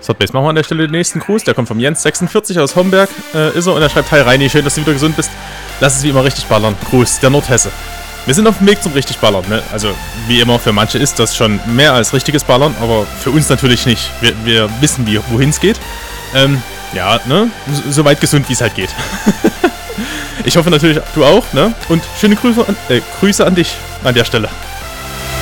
Swordbase, machen wir an der Stelle den nächsten Gruß. Der kommt vom Jens46 aus Homberg, ist er. Und er schreibt: Hi Reini, schön, dass du wieder gesund bist. Lass es wie immer richtig ballern. Gruß, der Nordhesse. Wir sind auf dem Weg zum richtig Ballern, ne? Also, wie immer, für manche ist das schon mehr als richtiges Ballern, aber für uns natürlich nicht. Wir wissen, wohin es geht. Ja, ne? So weit gesund, wie es halt geht. Ich hoffe natürlich, du auch, ne? Und schöne Grüße an dich an der Stelle.